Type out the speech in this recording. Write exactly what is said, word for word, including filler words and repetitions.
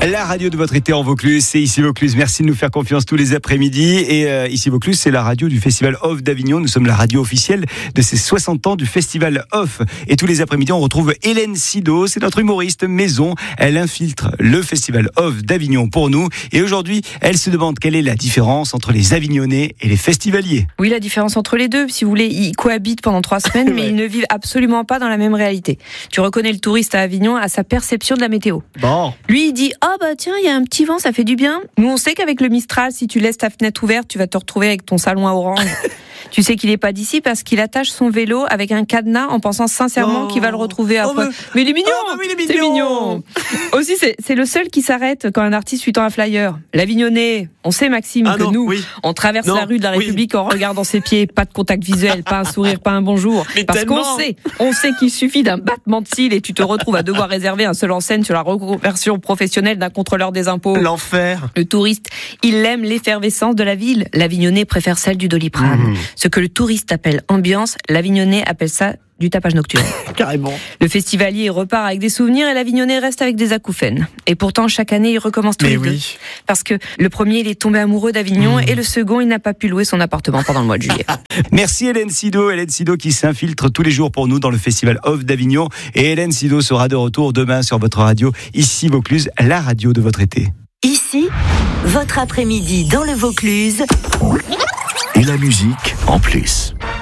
La radio de votre été en Vaucluse, c'est Ici Vaucluse. Merci de nous faire confiance tous les après-midi. Et euh, Ici Vaucluse, c'est la radio du Festival Off d'Avignon. Nous sommes la radio officielle de ces soixante ans du Festival Off. Et tous les après-midi, on retrouve Hélène Sido. C'est notre humoriste maison. Elle infiltre le Festival Off d'Avignon pour nous. Et aujourd'hui, elle se demande quelle est la différence entre les Avignonnais et les festivaliers. Oui, la différence entre les deux, si vous voulez, ils cohabitent pendant trois semaines, ouais. mais ils ne vivent absolument pas dans la même réalité. Tu reconnais le touriste à Avignon à sa perception de la météo. Bon. Lui, il dit « Ah oh bah tiens, il y a un petit vent, ça fait du bien. » Nous, on sait qu'avec le Mistral, si tu laisses ta fenêtre ouverte, tu vas te retrouver avec ton salon à orange. Tu sais qu'il n'est pas d'ici parce qu'il attache son vélo avec un cadenas en pensant sincèrement oh. qu'il va le retrouver après. Oh mais... mais il est mignon, oh, mais il est mignon. C'est mignon. Aussi, c'est, c'est le seul qui s'arrête quand un artiste lui tend un flyer. L'Avignonnais, on sait Maxime ah que non, nous, oui. on traverse non, la rue de la République oui. en regardant ses pieds, pas de contact visuel, pas un sourire, pas un bonjour. Mais parce tellement. qu'on sait, on sait qu'il suffit d'un battement de cils et tu te retrouves à devoir réserver un seul en scène sur la reconversion professionnelle d'un contrôleur des impôts. L'enfer. Le touriste, il aime l'effervescence de la ville. L'Avignonnais préfère celle du Doliprane. Mmh. Ce que le touriste appelle ambiance, l'Avignonnais appelle ça du tapage nocturne. Carrément. Le festivalier repart avec des souvenirs et l'Avignonnais reste avec des acouphènes. Et pourtant, chaque année, il recommence tous Mais les oui. deux. Parce que le premier, il est tombé amoureux d'Avignon mmh. et le second, il n'a pas pu louer son appartement pendant le mois de juillet. Merci Hélène Sido. Hélène Sido qui s'infiltre tous les jours pour nous dans le Festival Off d'Avignon. Et Hélène Sido sera de retour demain sur votre radio, Ici Vaucluse, la radio de votre été. Ici, votre après-midi dans le Vaucluse. Et la musique en plus.